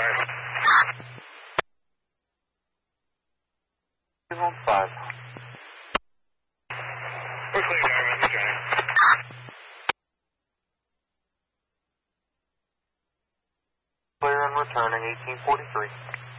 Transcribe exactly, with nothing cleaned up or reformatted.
one five. We're clear, Darwin. We're trying. Clear and returning eighteen forty-three.